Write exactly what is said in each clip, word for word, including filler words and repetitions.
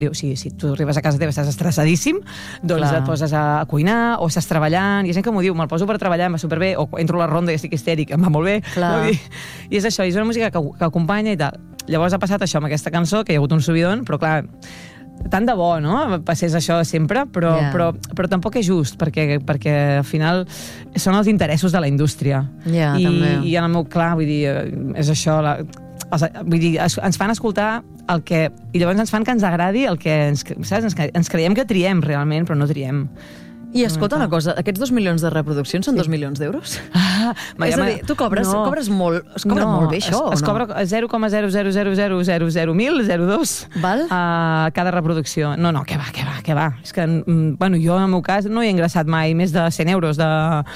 O sigui, si tu arribes a casa teva i estàs estressadíssim, doncs Clar. et poses a cuinar o estàs treballant, hi ha gent que m'ho diu, me'l poso per treballar, em va superbé, o entro a la ronda i estic histèric, em va molt bé. Clar. No? I, I és això, és una música que, que acompanya i tal. Llavors ha passat això amb aquesta cançó, que hi ha hagut un subidon, però clar, tant de bo, no?, passés això sempre, però, Yeah. però, però tampoc és just, perquè, perquè al final són els interessos de la indústria. Ja, I, també. I en el meu, clar, vull dir, és això, la, els, vull dir, es, ens fan escoltar el que... I llavors ens fan que ens agradi el que ens, saps? Ens, ens creiem que triem realment, però no triem. I escolta una cosa, aquests dos milions de reproduccions són Sí. dos milions d'euros? Ah, És a dir, tu cobres, no. cobres molt, es cobra no, molt bé això, es, es o no? cobra zero coma zero zero zero zero zero zero mil, zero coma dos Val? a cada reproducció. No, no, que va, que va, que va. És que, mm, bueno, jo en el meu cas no he ingressat mai més de cent euros de,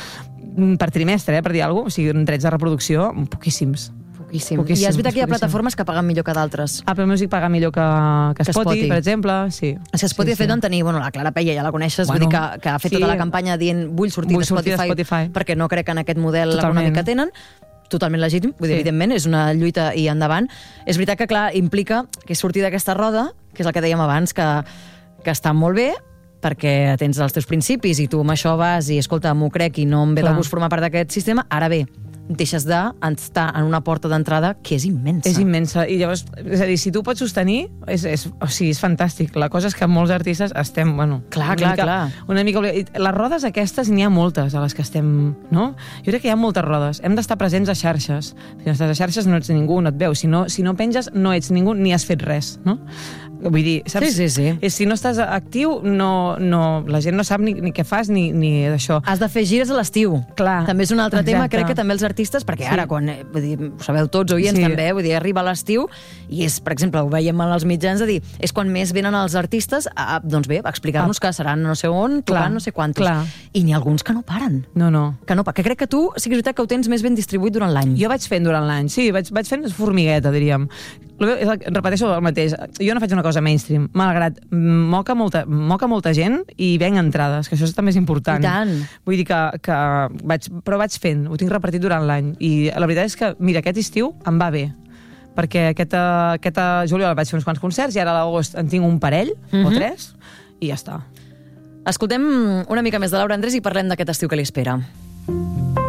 per trimestre, eh, per dir alguna cosa. O sigui, drets de reproducció, poquíssims. Poquíssim. Poquíssim, I és veritat que hi ha poquíssim. plataformes que paguen millor que d'altres. Apple Music paga millor que, que, Que Spotify, Spotify. per exemple. Sí. És que Spotify, de fet, van tenir... Bueno, la Clara Peia ja la coneixes, Bueno, vull dir que, que ha fet sí. tota la campanya dient vull sortir, Vull de, sortir de Spotify, Spotify. perquè no crec en aquest model Totalment. econòmic que tenen. Totalment legítim, vull dir, Sí. evidentment, és una lluita i endavant. És veritat que, clar, implica que és sortir d'aquesta roda, que és el que dèiem abans, que, que està molt bé, perquè tens els teus principis i tu amb això vas i, escolta, m'ho crec i no em ve Clar. de gust formar part d'aquest sistema. Ara bé, deixes d'estar en una porta d'entrada que és immensa. És immensa. I llavors, és a dir, si tu ho pots sostenir, és, és, o sigui, és fantàstic. La cosa és que molts artistes estem, bueno... Clar, una clar, mica, clar. Una mica... Les rodes aquestes, n'hi ha moltes a les que estem, no? Jo crec que hi ha moltes rodes. Hem d'estar presents a xarxes. Si no estàs a xarxes no ets ningú, no et veus. Si no, si no penges, no ets ningú ni has fet res, no? Vull dir, saps? Sí, sí, sí. És, si no estàs actiu, no, no, la gent no sap ni, ni què fas ni, ni d'això. Has de fer gires a l'estiu. Clar. També és un altre Exacte. tema, crec que també els artistes, perquè Sí. ara, quan, eh, vull dir, ho sabeu tots, oients, Sí. també, vull dir, arriba l'estiu, i és, per exemple, ho veiem en els mitjans, de dir, és quan més venen els artistes a, doncs bé, a explicar-nos que seran no sé on, tocant Clar, no sé quantos. clar. I n'hi ha alguns que no paren. No, no. Que no pa- que crec que tu, sí que és veritat que ho tens més ben distribuït durant l'any. Jo vaig fent durant l'any, sí, vaig, vaig fent formigueta, diríem. És el- Repeteixo el mateix. Jo no faig una cosa mainstream. Malgrat moca molta, moca molta gent i venc entrades, que això també és important. I tant. Vull dir que, que vaig, però vaig fent, ho tinc repartit durant l'any. I la veritat és que, mira, aquest estiu em va bé. Perquè aquest, aquest juliol vaig fer uns quants concerts i ara a l'agost en tinc un parell, Mhm. o tres, i ja està. Escoltem una mica més de Laura Andrés i parlem d'aquest estiu que li espera.